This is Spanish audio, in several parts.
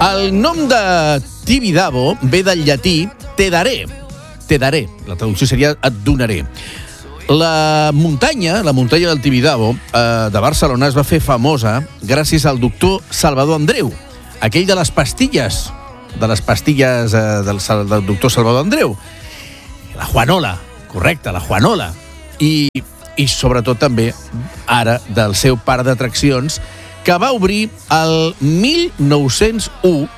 El nom de Tibidabo ve del llatí te daré. Te daré. La traducció seria et donaré. La muntanya del Tibidabo de Barcelona es va fer famosa gràcies al doctor Salvador Andreu, aquell de les pastilles del doctor Salvador Andreu. La Juanola, correcte, la Juanola. I sobretot també ara del seu parc d'atraccions que va obrir el 1901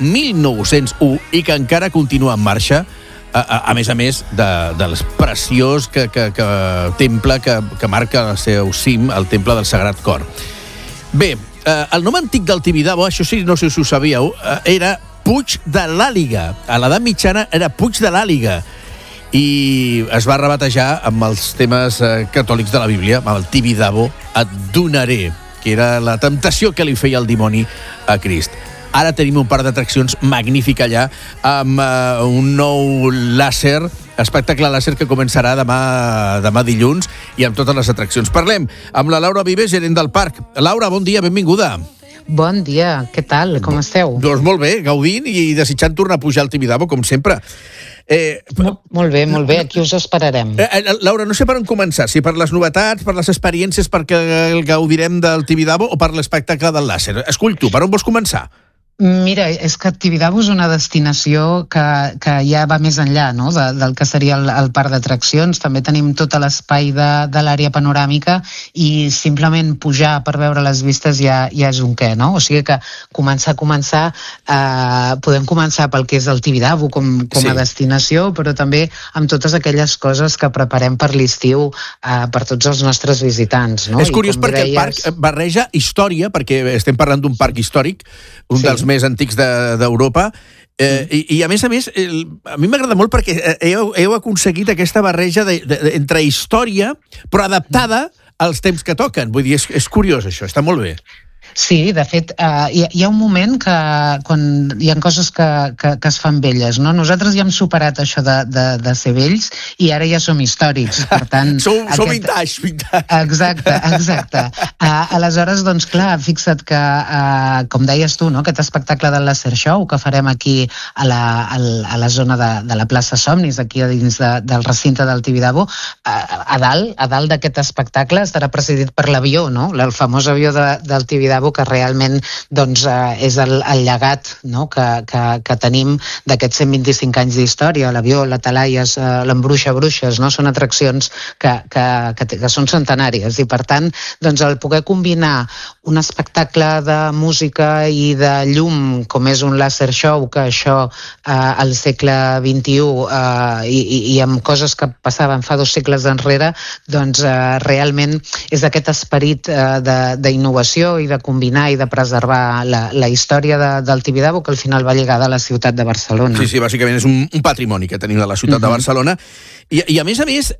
i que encara continua en marxa, a més del preciós temple que marca el seu cim, el temple del Sagrat Cor. Bé, el nom antic del Tibidabo, això sí, no sé si ho sabíeu, era Puig de l'Àliga. A l'edat mitjana era Puig de l'Àliga. I es va rebatejar amb els temes catòlics de la Bíblia, amb el Tibidabo et donaré, que era la temptació que li feia el dimoni a Crist. Ara tenim un parc d'atraccions magnífic allà, amb un nou espectacle làser que començarà demà dilluns, i amb totes les atraccions. Parlem amb la Laura Vives, gerent del parc. Laura, bon dia, benvinguda. Bon dia, què tal? Com esteu? Doncs molt bé, gaudint i desitjant tornar a pujar al Tibidabo, com sempre. Molt bé, aquí us esperarem. Laura, no sé per on començar, si per les novetats, per les experiències, perquè el gaudirem del Tibidabo o per l'espectacle del làser. Escull tu, per on vols començar? Mira, és que Tibidabo és una destinació que ja va més enllà, no?, del que seria el parc d'atraccions. També tenim tot l'espai de l'àrea panoràmica i simplement pujar per veure les vistes ja és un què, no? O sigui que podem començar pel que és el Tibidabo com a destinació, però també amb totes aquelles coses que preparem per l'estiu per tots els nostres visitants, no? És curiós perquè el parc barreja història, perquè estem parlant d'un parc històric, un dels més antics d'Europa, i a més, a mi m'agrada molt perquè heu aconseguit aquesta barreja entre història, però adaptada als temps que toquen. Vull dir, és curiós això, està molt bé. Sí, de fet, hi ha un moment quan hi ha coses que es fan velles, no? Nosaltres ja hem superat això de ser vells i ara ja som històrics, per tant... Sou vintage. Exacte. Aleshores, doncs clar, fixa't que, com deies tu, no?, aquest espectacle del Laser Show que farem aquí a la zona de la plaça Somnis, aquí a dins del recinte del Tibidabo, a dalt d'aquest espectacle estarà presidit per l'avió, no?, el famós avió del Tibidabo, que realment doncs, és el llegat, no?, que tenim d'aquests 125 anys d'història. L'avió, la Talaia, l'Embruixa Bruixes, no?, són atraccions que són centenàries i per tant doncs, el poder combinar un espectacle de música i de llum com és un Laser Show, que això al segle XXI i amb coses que passaven fa 2 segles enrere, doncs realment és aquest esperit d'innovació i de combinar i de preservar la història del Tibidabo, que al final va lligada a la ciutat de Barcelona. Sí, bàsicament és un patrimoni que tenim de la ciutat de Barcelona. I a més,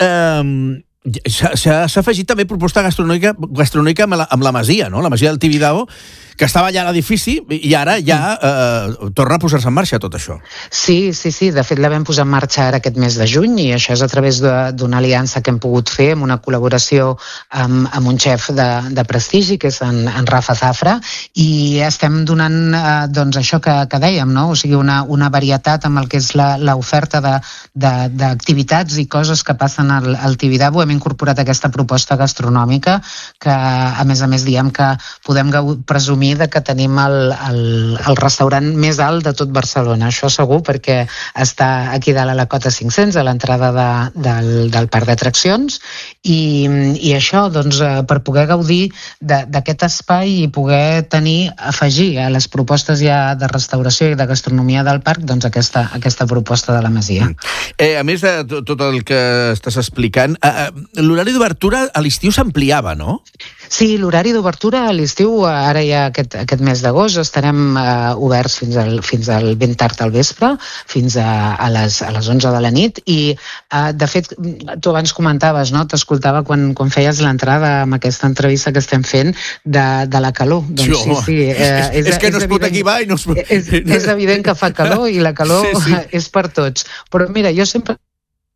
s'ha afegit també proposta gastronòmica amb la Masia, no? La Masia del Tibidabo, que estava allà a l'edifici i ara ja torna a posar-se en marxa tot això. Sí. De fet, la vam posar en marxa ara aquest mes de juny i això és a través d'una aliança que hem pogut fer amb una col·laboració amb un xef de prestigi, que és en Rafa Zafra, i estem donant doncs això que dèiem, no? O sigui, una varietat amb el que és l'oferta d'activitats i coses que passen al Tibidabo. Hem incorporat aquesta proposta gastronòmica que, a més diem que podem presumir que tenim el restaurant més alt de tot Barcelona, això segur, perquè està aquí dalt a la cota 500, a l'entrada del parc d'atraccions, i això, doncs, per poder gaudir d'aquest espai i poder afegir a les propostes ja de restauració i de gastronomia del parc, doncs aquesta proposta de la Masia. A més de tot el que estàs explicant, l'horari d'obertura a l'estiu s'ampliava, no? Sí, l'horari d'obertura a l'estiu, ara ja aquest mes d'agost, estarem oberts fins al ben tard al vespre, fins a les 11 de la nit, i de fet, tu abans comentaves, no? T'escoltava quan feies l'entrada amb aquesta entrevista que estem fent de la calor. Doncs sí. És que no es pot equivar i no es pot... És evident que fa calor i la calor és per tots. Però mira, jo sempre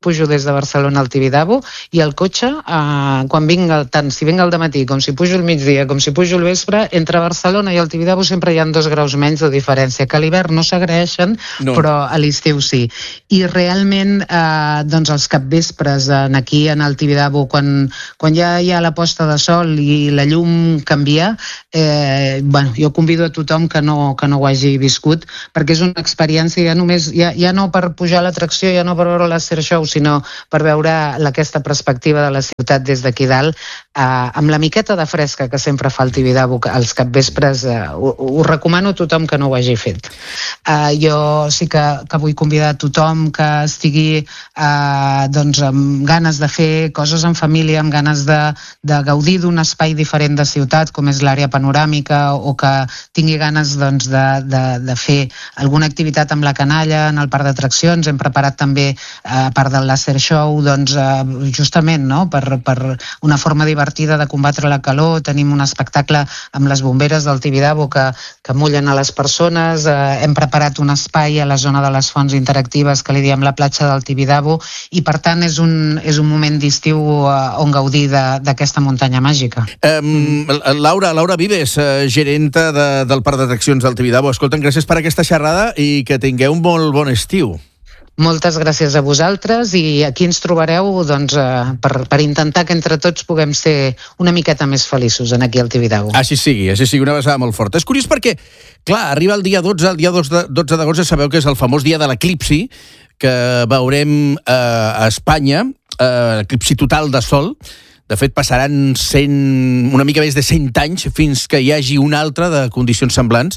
pujo des de Barcelona al Tibidabo i el cotxe, quan vinc, tant si vinc al dematí com si pujo al migdia, com si pujo al vespre, entre Barcelona i el Tibidabo sempre hi ha 2 graus menys de diferència, que a l'hivern no s'agraeixen, però a l'estiu sí. I realment, doncs els capvespres aquí en el Tibidabo, quan ja hi ha la posta de sol i la llum canvia, jo convido a tothom que no ho hagi viscut, perquè és una experiència ja no per pujar a l'atracció, ja no per veure l'Aster Show, sinó per veure aquesta perspectiva de la ciutat des d'aquí dalt, amb la miqueta de fresca que sempre fa el Tibidabo als capvespres. Ho recomano a tothom que no ho hagi fet. Jo sí que vull convidar a tothom que estigui amb ganes de fer coses en família, amb ganes de gaudir d'un espai diferent de ciutat, com és l'àrea panoràmica, o que tingui ganes de fer alguna activitat amb la canalla en el parc d'atraccions. Hem preparat també, a part del Laser Show, justament per una forma divertida de combatre la calor. Tenim un espectacle amb les bomberes del Tibidabo que mullen a les persones. Hem preparat un espai a la zona de les fonts interactives que li diem la platja del Tibidabo, i per tant és un moment d'estiu on gaudir d'aquesta muntanya màgica. Laura Vives, gerenta del parc d'atraccions del Tibidabo. Escolta'm, gràcies per aquesta xerrada i que tingueu un molt bon estiu. Moltes gràcies a vosaltres, i aquí ens trobareu per intentar que entre tots puguem ser una miqueta més feliços aquí al Tibidabo. Així sigui, una abraçada molt forta. És curiós perquè, clar, arriba el dia 12, el dia 12 d'agost, sabeu que és el famós dia de l'eclipsi, que veurem a Espanya, eclipsi total de sol. De fet, passaran una mica més de 100 anys fins que hi hagi un altre de condicions semblants,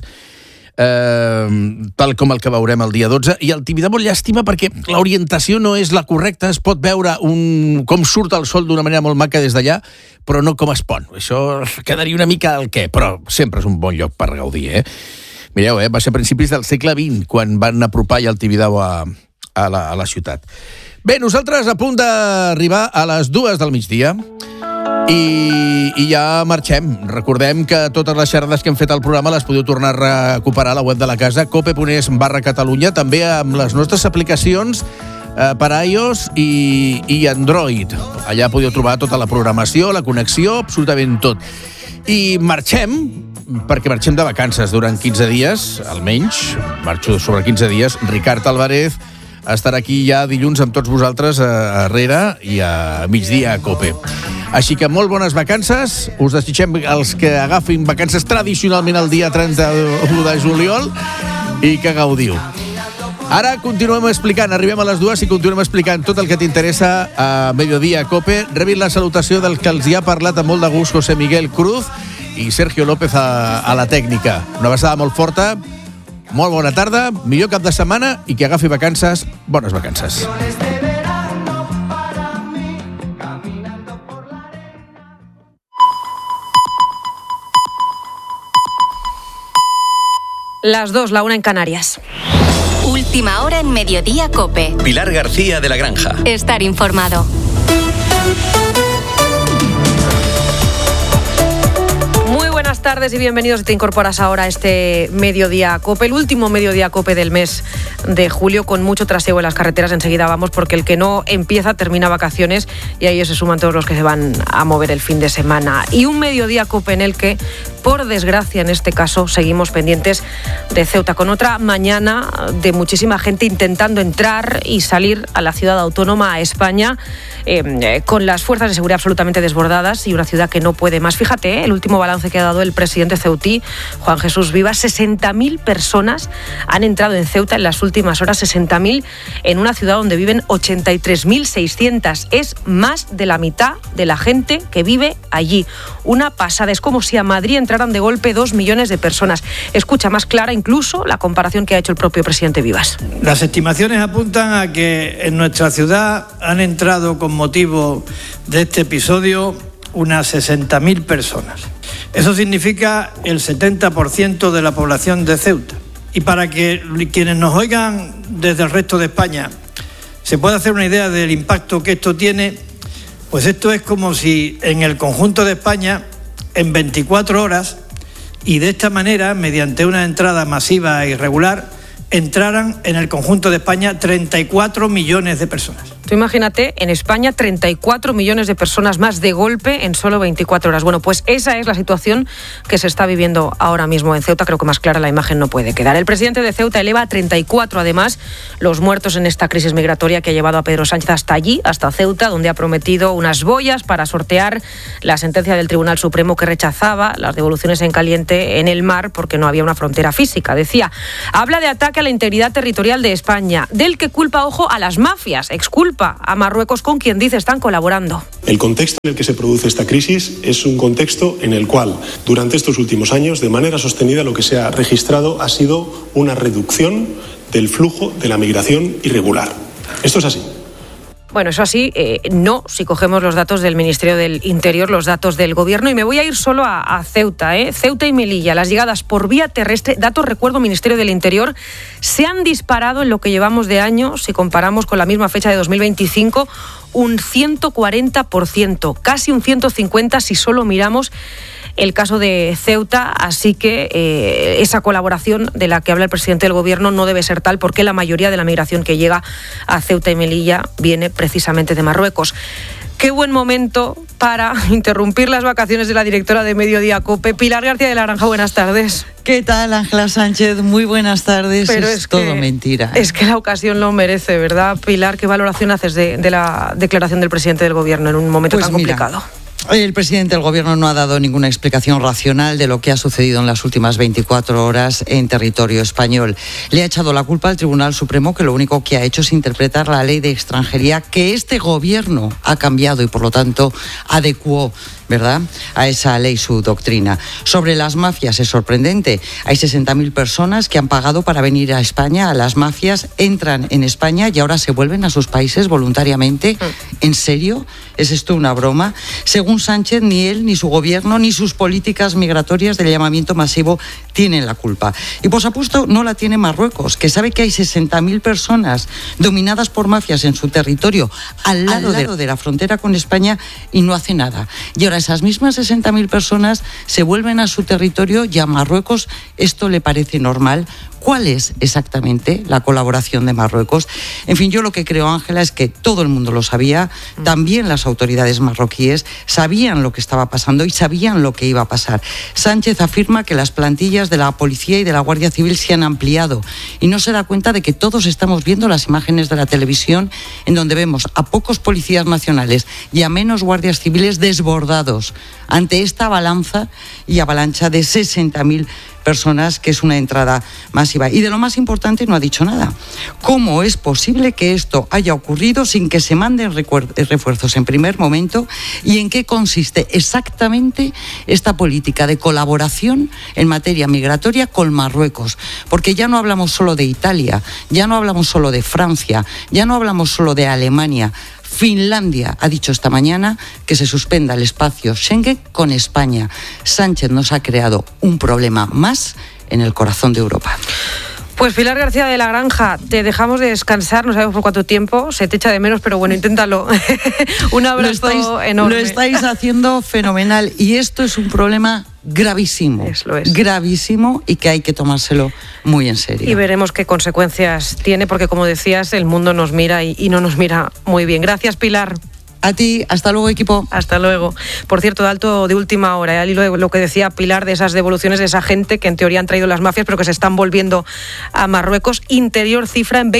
tal com el que veurem el dia 12, i el Tibidabo llàstima perquè l'orientació no és la correcta. Es pot veure com surt el sol d'una manera molt maca des d'allà, però no com es pon. Això quedaria una mica al què, però sempre és un bon lloc per gaudir, Mireu, va ser a principis del segle XX quan van apropar ja el Tibidabo a la ciutat. Bé, nosaltres a punt d'arribar a les 2 del migdia i ja marxem. Recordem que totes les xerrades que hem fet al programa les podeu tornar a recuperar a la web de la casa, cope.es/Catalunya, també amb les nostres aplicacions per iOS i Android. Allà podeu trobar tota la programació, la connexió, absolutament tot. I marxem, perquè marxem de vacances durant 15 dies, almenys. Marxo sobre 15 dies. Ricard Álvarez estarà aquí ja dilluns amb tots vosaltres a Herrera i a migdia a COPE. Així que molt bones vacances. Us desitgem els que agafin vacances tradicionalment el dia 31 de juliol i que gaudiu. Ara continuem explicant, arribem a les 2 i continuem explicant tot el que t'interessa a Mediodía COPE. Rebin la salutació del que els hi ha parlat amb molt de gust José Miguel Cruz i Sergio López a la tècnica. Una abraçada molt forta, molt bona tarda, millor cap de setmana i que agafi vacances, bones vacances. Las 2, la 1 en Canarias. Última hora en Mediodía COPE. Pilar García de la Granja. Estar informado. Muy buenas tardes y bienvenidos. Te incorporas ahora a este Mediodía COPE, el último Mediodía COPE del mes de julio, con mucho trasiego en las carreteras. Enseguida vamos, porque el que no empieza termina vacaciones y a ellos se suman todos los que se van a mover el fin de semana. Y un Mediodía COPE en el que, por desgracia en este caso, seguimos pendientes de Ceuta, con otra mañana de muchísima gente intentando entrar y salir a la ciudad autónoma, a España, con las fuerzas de seguridad absolutamente desbordadas y una ciudad que no puede más. Fíjate, el último balance que ha dado el presidente ceutí, Juan Jesús Vivas: 60.000 personas han entrado en Ceuta en las últimas horas, 60.000 en una ciudad donde viven 83.600. Es más de la mitad de la gente que vive allí. Una pasada, es como si a Madrid entraran de golpe 2 millones de personas. Escucha, más clara incluso la comparación que ha hecho el propio presidente Vivas. Las estimaciones apuntan a que en nuestra ciudad han entrado con motivo de este episodio unas 60.000 personas. Eso significa el 70% de la población de Ceuta. Y para que quienes nos oigan desde el resto de España se pueda hacer una idea del impacto que esto tiene, pues esto es como si en el conjunto de España, en 24 horas, y de esta manera, mediante una entrada masiva e irregular, entraran en el conjunto de España 34 millones de personas. Tú imagínate, en España 34 millones de personas más de golpe en solo 24 horas. Bueno, pues esa es la situación que se está viviendo ahora mismo en Ceuta. Creo que más clara la imagen no puede quedar. El presidente de Ceuta eleva a 34, además, los muertos en esta crisis migratoria que ha llevado a Pedro Sánchez hasta allí, hasta Ceuta, donde ha prometido unas boyas para sortear la sentencia del Tribunal Supremo que rechazaba las devoluciones en caliente en el mar porque no había una frontera física. Decía, habla de ataque a la integridad territorial de España, del que culpa, ojo, a las mafias, exculpa a Marruecos, con quien dice están colaborando. El contexto en el que se produce esta crisis es un contexto en el cual, durante estos últimos años, de manera sostenida, lo que se ha registrado ha sido una reducción del flujo de la migración irregular. Esto es así. Bueno, eso así, no, si cogemos los datos del Ministerio del Interior, los datos del Gobierno. Y me voy a ir solo a Ceuta, Ceuta y Melilla. Las llegadas por vía terrestre, datos, recuerdo, Ministerio del Interior, se han disparado en lo que llevamos de año, si comparamos con la misma fecha de 2025, un 140%, casi un 150% si solo miramos el caso de Ceuta, así que esa colaboración de la que habla el presidente del Gobierno no debe ser tal, porque la mayoría de la migración que llega a Ceuta y Melilla viene precisamente de Marruecos. Qué buen momento para interrumpir las vacaciones de la directora de Mediodía COPE, Pilar García de la Granja. Buenas tardes. ¿Qué tal, Ángela Sánchez? Muy buenas tardes. Pero es todo mentira. Es que la ocasión lo merece, ¿verdad, Pilar? ¿Qué valoración haces de la declaración del presidente del Gobierno en un momento tan complicado? El presidente del Gobierno no ha dado ninguna explicación racional de lo que ha sucedido en las últimas 24 horas en territorio español. Le ha echado la culpa al Tribunal Supremo, que lo único que ha hecho es interpretar la ley de extranjería que este Gobierno ha cambiado y, por lo tanto, adecuó, ¿verdad?, a esa ley su doctrina. Sobre las mafias es sorprendente. Hay 60.000 personas que han pagado para venir a España. Las mafias entran en España y ahora se vuelven a sus países voluntariamente. ¿En serio? ¿Es esto una broma? Según Sánchez, ni él, ni su gobierno, ni sus políticas migratorias del llamamiento masivo tienen la culpa. Y por supuesto no la tiene Marruecos, que sabe que hay 60.000 personas dominadas por mafias en su territorio, al lado de la frontera con España, y no hace nada. Y ahora esas mismas 60.000 personas se vuelven a su territorio y a Marruecos esto le parece normal. ¿Cuál es exactamente la colaboración de Marruecos? En fin, yo lo que creo, Ángela, es que todo el mundo lo sabía, también las autoridades marroquíes sabían lo que estaba pasando y sabían lo que iba a pasar. Sánchez afirma que las plantillas de la policía y de la Guardia Civil se han ampliado y no se da cuenta de que todos estamos viendo las imágenes de la televisión en donde vemos a pocos policías nacionales y a menos guardias civiles desbordados ante esta avalancha de 60.000 personas, que es una entrada masiva. Y de lo más importante no ha dicho nada. ¿Cómo es posible que esto haya ocurrido sin que se manden refuerzos en primer momento? ¿Y en qué consiste exactamente esta política de colaboración en materia migratoria con Marruecos? Porque ya no hablamos solo de Italia, ya no hablamos solo de Francia, ya no hablamos solo de Alemania. Finlandia ha dicho esta mañana que se suspenda el espacio Schengen con España. Sánchez nos ha creado un problema más en el corazón de Europa. Pues Pilar García de la Granja, te dejamos de descansar, no sabemos por cuánto tiempo, se te echa de menos, pero bueno, inténtalo. Un abrazo enorme. Lo estáis haciendo fenomenal y esto es un problema gravísimo, gravísimo, y que hay que tomárselo muy en serio. Y veremos qué consecuencias tiene, porque como decías, el mundo nos mira y no nos mira muy bien. Gracias, Pilar. A ti, hasta luego, equipo. Hasta luego. Por cierto, dato de última hora, al hilo de lo que decía Pilar de esas devoluciones de esa gente que en teoría han traído las mafias, pero que se están volviendo a Marruecos. Interior cifra en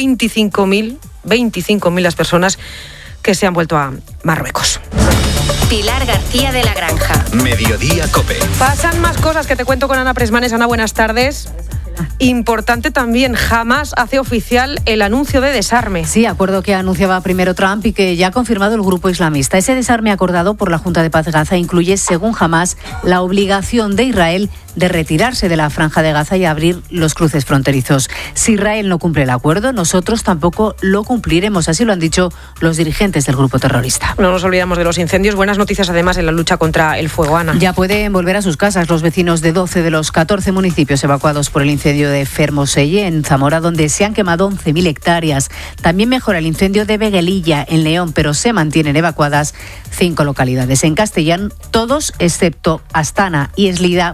25.000 las personas que se han vuelto a Marruecos. Pilar García de la Granja. Mediodía COPE. Pasan más cosas que te cuento con Ana Presmanes. Ana, buenas tardes. Importante también, Hamás hace oficial el anuncio de desarme. Sí, acuerdo que anunciaba primero Trump y que ya ha confirmado el grupo islamista. Ese desarme acordado por la Junta de Paz de Gaza incluye, según Hamás, la obligación de Israel de retirarse de la Franja de Gaza y abrir los cruces fronterizos. Si Israel no cumple el acuerdo, nosotros tampoco lo cumpliremos. Así lo han dicho los dirigentes del grupo terrorista. No nos olvidamos de los incendios. Buenas noticias además en la lucha contra el fuego, Ana. Ya pueden volver a sus casas los vecinos de 12 de los 14 municipios evacuados por el incendio de Fermoselle, en Zamora, donde se han quemado 11.000 hectáreas. También mejora el incendio de Veguelilla, en León, pero se mantienen evacuadas 5 localidades. En Castellón, todos, excepto Astana y Eslida, pueden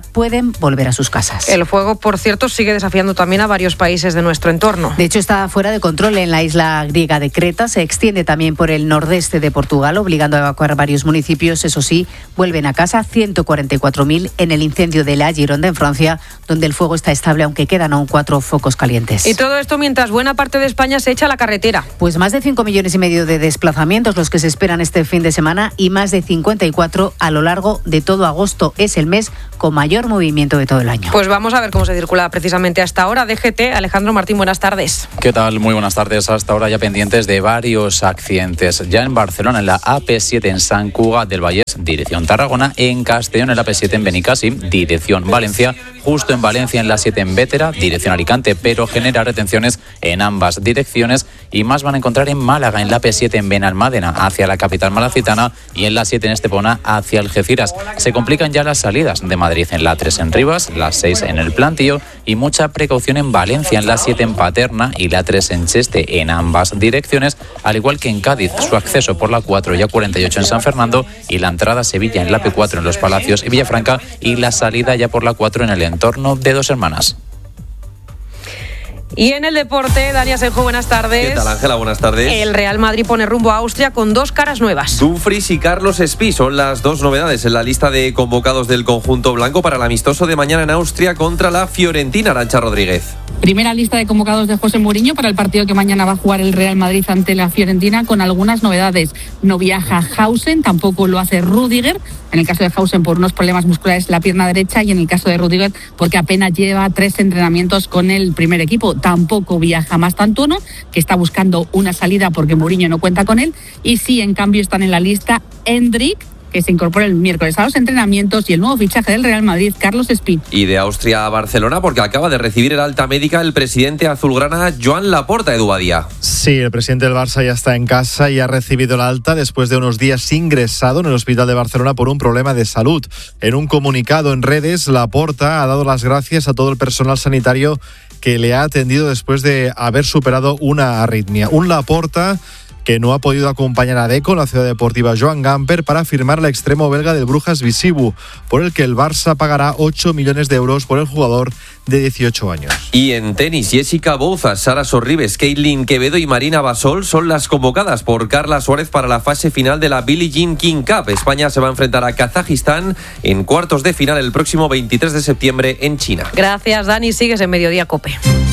puedan volver a sus casas. El fuego, por cierto, sigue desafiando también a varios países de nuestro entorno. De hecho, está fuera de control en la isla griega de Creta. Se extiende también por el nordeste de Portugal, obligando a evacuar varios municipios. Eso sí, vuelven a casa 144.000 en el incendio de La Gironde, en Francia, donde el fuego está estable, aunque quedan aún 4 focos calientes. Y todo esto mientras buena parte de España se echa a la carretera. Pues más de 5,5 millones de desplazamientos los que se esperan este fin de semana y más de 54 a lo largo de todo agosto. Es el mes con mayor movimiento de todo el año. Pues vamos a ver cómo se circula precisamente hasta ahora. DGT, Alejandro Martín, buenas tardes. ¿Qué tal? Muy buenas tardes. Hasta ahora ya pendientes de varios accidentes. Ya en Barcelona, en la AP7 en Sant Cugat del Vallès, dirección Tarragona, en Castellón, en la AP7 en Benicàssim, dirección Valencia, justo en Valencia en la 7 en Bétera, dirección Alicante, pero genera retenciones en ambas direcciones, y más van a encontrar en Málaga, en la AP7 en Benalmádena, hacia la capital malacitana, y en la 7 en Estepona, hacia Algeciras. Se complican ya las salidas de Madrid en la 3 en Rivas, la 6 en el Plantío, y mucha precaución en Valencia, en la 7 en Paterna y la 3 en Cheste, en ambas direcciones, al igual que en Cádiz, su acceso por la 4 y A48 en San Fernando, y la entrada a Sevilla en la P4 en Los Palacios y Villafranca, y la salida ya por la 4 en el entorno de Dos Hermanas. Y en el deporte, Dani Asenjo, buenas tardes. ¿Qué tal, Ángela? Buenas tardes. El Real Madrid pone rumbo a Austria con 2 caras nuevas. Dumfries y Carlos Espí son las 2 novedades en la lista de convocados del conjunto blanco para el amistoso de mañana en Austria contra la Fiorentina. Arantxa Rodríguez. Primera lista de convocados de José Mourinho para el partido que mañana va a jugar el Real Madrid ante la Fiorentina, con algunas novedades. No viaja Hausen, tampoco lo hace Rüdiger. En el caso de Hausen por unos problemas musculares en la pierna derecha, y en el caso de Rüdiger porque apenas lleva 3 entrenamientos con el primer equipo. Tampoco viaja Mastantuono, que está buscando una salida porque Mourinho no cuenta con él. Y sí, en cambio, están en la lista Endrick, que se incorpora el miércoles a los entrenamientos, y el nuevo fichaje del Real Madrid, Carlos Espí. Y de Austria a Barcelona, porque acaba de recibir el alta médica el presidente azulgrana Joan Laporta, Edu Badía. Sí, el presidente del Barça ya está en casa y ha recibido el alta después de unos días ingresado en el hospital de Barcelona por un problema de salud. En un comunicado en redes, Laporta ha dado las gracias a todo el personal sanitario que le ha atendido después de haber superado una arritmia. Un Laporta que no ha podido acompañar a Deco en la ciudad deportiva Joan Gamper para firmar el extremo belga del Brujas Visibu, por el que el Barça pagará 8 millones de euros por el jugador de 18 años. Y en tenis, Jessica Bouzas, Sara Sorribes, Caitlin Quevedo y Marina Basol son las convocadas por Carla Suárez para la fase final de la Billie Jean King Cup. España se va a enfrentar a Kazajistán en cuartos de final el próximo 23 de septiembre en China. Gracias, Dani. Sigues en Mediodía COPE.